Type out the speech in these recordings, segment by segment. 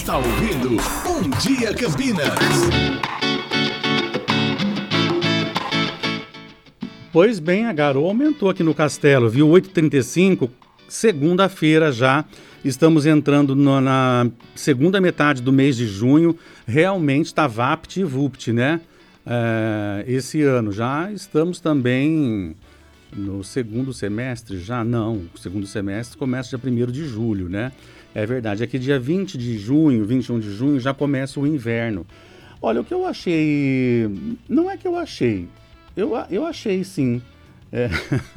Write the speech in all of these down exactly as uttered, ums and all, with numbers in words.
está ouvindo Bom Dia Campinas. Pois bem, a garoa aumentou aqui no Castelo, viu? oito e trinta e cinco, segunda-feira já. Estamos entrando no, na segunda metade do mês de junho. Realmente está vapt e vupt, né? É, esse ano já estamos também no segundo semestre, já não. O segundo semestre começa dia primeiro de julho, né? É verdade, aqui dia vinte de junho, vinte e um de junho já começa o inverno. Olha, o que eu achei... Não é que eu achei... Eu, eu achei sim, é.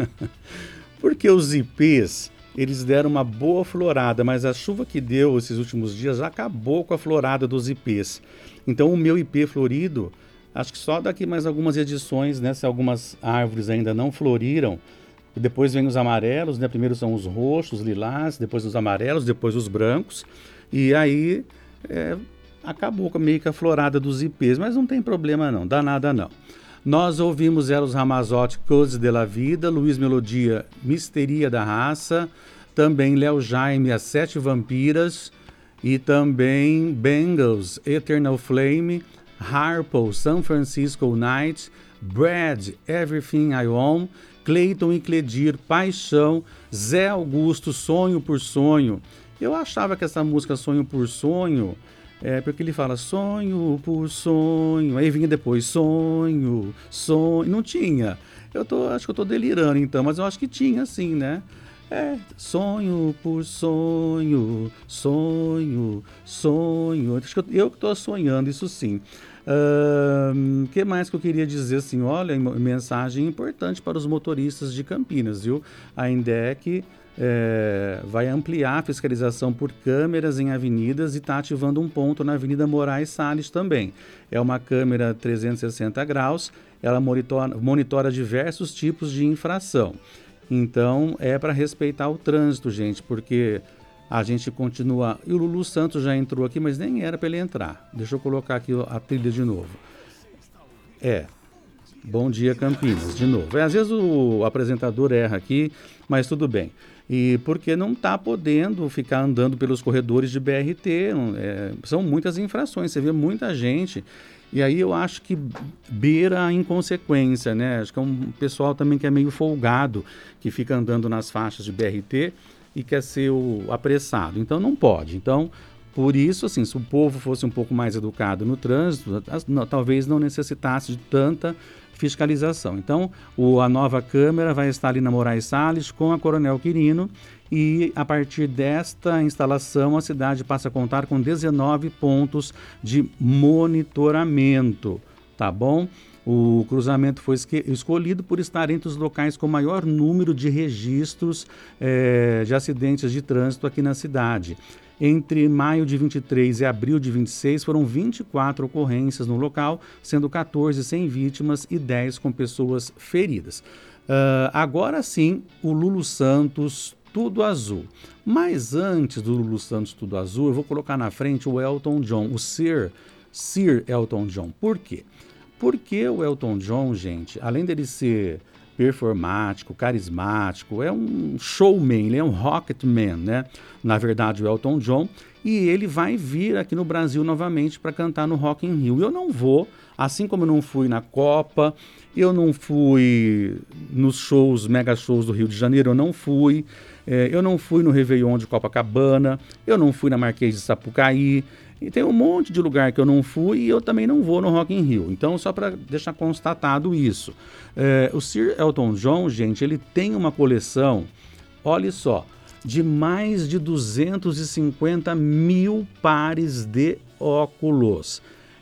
Porque os ipês, eles deram uma boa florada, mas a chuva que deu esses últimos dias já acabou com a florada dos ipês. Então o meu ipê florido, acho que só daqui mais algumas edições, né, se algumas árvores ainda não floriram, depois vem os amarelos, né, primeiro são os roxos, lilás, depois os amarelos, depois os brancos, e aí é, acabou meio que a florada dos ipês, mas não tem problema não, dá nada não. Nós ouvimos Eros Ramazzotti, Cose de la Vida, Luiz Melodia, Misteria da Raça, também Léo Jaime, As Sete Vampiras, e também Bengals, Eternal Flame, Harpo, San Francisco Night, Brad, Everything I Own, Clayton e Cledir, Paixão, Zé Augusto, Sonho por Sonho. Eu achava que essa música Sonho por Sonho... É porque ele fala sonho por sonho, aí vinha depois sonho, sonho, não tinha. Eu tô, acho que eu tô delirando então, mas eu acho que tinha sim, né? É, sonho por sonho, sonho, sonho. Acho que eu, eu que tô sonhando, isso sim. O uh, que mais que eu queria dizer assim? Olha, mensagem importante para os motoristas de Campinas, viu? A INDEC é, vai ampliar a fiscalização por câmeras em avenidas e está ativando um ponto na Avenida Moraes Salles também. É uma câmera trezentos e sessenta graus, ela monitora, monitora diversos tipos de infração. Então, é para respeitar o trânsito, gente, porque a gente continua... E o Lulu Santos já entrou aqui, mas nem era para ele entrar. Deixa eu colocar aqui a trilha de novo. É, Bom Dia Campinas, de novo. É, às vezes o apresentador erra aqui, mas tudo bem. E porque não está podendo ficar andando pelos corredores de B R T. É, são muitas infrações, você vê muita gente... E aí eu acho que beira a inconsequência, né? Acho que é um pessoal também que é meio folgado, que fica andando nas faixas de B R T e quer ser o apressado. Então não pode. Então, por isso, assim, se o povo fosse um pouco mais educado no trânsito, não, talvez não necessitasse de tanta fiscalização. Então, o, a nova Câmara vai estar ali na Moraes Salles com a Coronel Quirino e a partir desta instalação a cidade passa a contar com dezenove pontos de monitoramento, tá bom? O cruzamento foi escolhido por estar entre os locais com maior número de registros é, de acidentes de trânsito aqui na cidade. Entre maio de vinte e três e abril de vinte e seis foram vinte e quatro ocorrências no local, sendo catorze sem vítimas e dez com pessoas feridas. Uh, agora sim, o Lulu Santos Tudo Azul. Mas antes do Lulu Santos Tudo Azul, eu vou colocar na frente o Elton John, o Sir, Sir Elton John. Por quê? Porque o Elton John, gente, além dele ser performático, carismático, é um showman, ele é um rocketman, né? Na verdade, o Elton John, e ele vai vir aqui no Brasil novamente para cantar no Rock in Rio. Eu não vou, assim como eu não fui na Copa, eu não fui nos shows, mega shows do Rio de Janeiro, eu não fui, é, eu não fui no Réveillon de Copacabana, eu não fui na Marquês de Sapucaí, e tem um monte de lugar que eu não fui e eu também não vou no Rock in Rio. Então, só para deixar constatado isso. É, o Sir Elton John, gente, ele tem uma coleção, olha só, de mais de duzentos e cinquenta mil pares de óculos.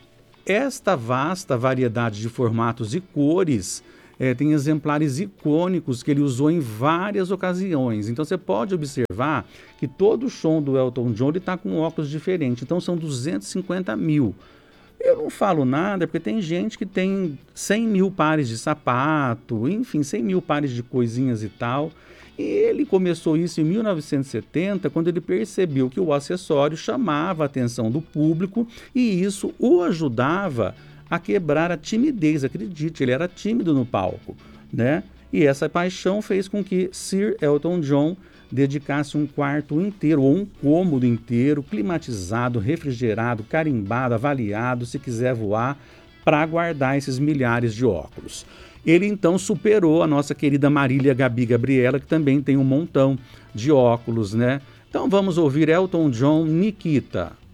Esta vasta variedade de formatos e cores é, tem exemplares icônicos que ele usou em várias ocasiões. Então você pode observar que todo show do Elton John está com óculos diferentes. Então são duzentos e cinquenta mil. Eu não falo nada porque tem gente que tem cem mil pares de sapato, enfim, cem mil pares de coisinhas e tal. E ele começou isso em mil novecentos e setenta, quando ele percebeu que o acessório chamava a atenção do público e isso o ajudava a quebrar a timidez. Acredite, ele era tímido no palco, né? E essa paixão fez com que Sir Elton John dedicasse um quarto inteiro, ou um cômodo inteiro, climatizado, refrigerado, carimbado, avaliado, se quiser voar, para guardar esses milhares de óculos. Ele então superou a nossa querida Marília Gabi Gabriela, que também tem um montão de óculos, né? Então vamos ouvir Elton John, Nikita.